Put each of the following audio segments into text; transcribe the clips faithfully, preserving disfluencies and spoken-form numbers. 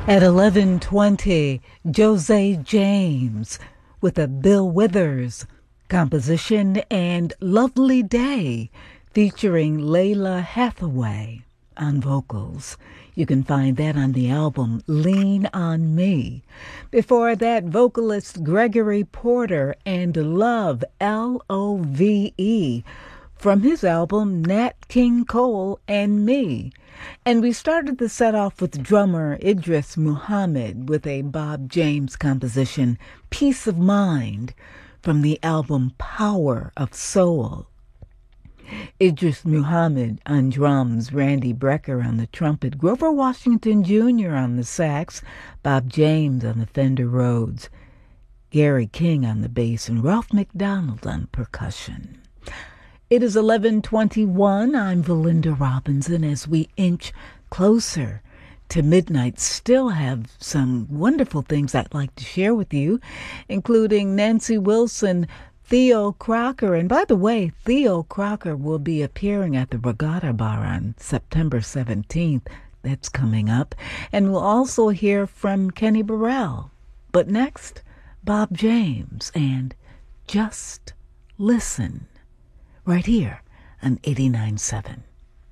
At eleven twenty, Jose James with a Bill Withers composition and Lovely Day featuring Layla Hathaway on vocals. You can find that on the album Lean on Me. Before that, vocalist Gregory Porter and Love, L O V E, from his album Nat King Cole and Me. And we started the set off with drummer Idris Muhammad with a Bob James composition, Peace of Mind, from the album Power of Soul. Idris Muhammad on drums, Randy Brecker on the trumpet, Grover Washington Junior on the sax, Bob James on the Fender Rhodes, Gary King on the bass, and Ralph McDonald on percussion. It is eleven twenty-one. I'm Valinda Robinson. As we inch closer to midnight, still have some wonderful things I'd like to share with you, including Nancy Wilson, Theo Crocker. And by the way, Theo Crocker will be appearing at the Regatta Bar on September seventeenth. That's coming up. And we'll also hear from Kenny Burrell. But next, Bob James and Just Listen, right here on eighty-nine point seven.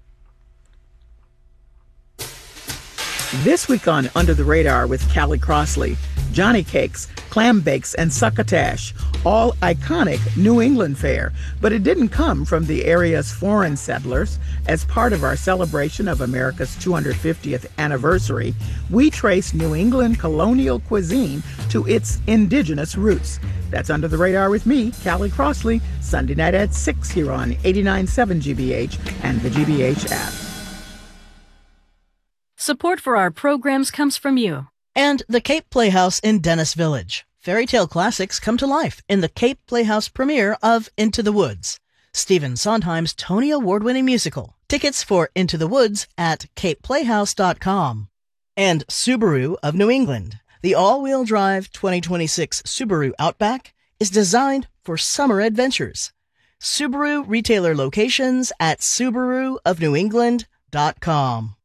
This week on Under the Radar with Callie Crossley, Johnny Cakes, Clam Bakes, and Succotash, all iconic New England fare, but it didn't come from the area's foreign settlers. As part of our celebration of America's two hundred fiftieth anniversary, we trace New England colonial cuisine to its indigenous roots. That's Under the Radar with me, Callie Crossley, Sunday night at six here on eighty-nine point seven G B H and the G B H app. Support for our programs comes from you. And the Cape Playhouse in Dennis Village. Fairy tale classics come to life in the Cape Playhouse premiere of Into the Woods, Stephen Sondheim's Tony Award-winning musical. Tickets for Into the Woods at cape playhouse dot com. And Subaru of New England. The all-wheel drive twenty twenty-six Subaru Outback is designed for summer adventures. Subaru retailer locations at subaru of new england dot com.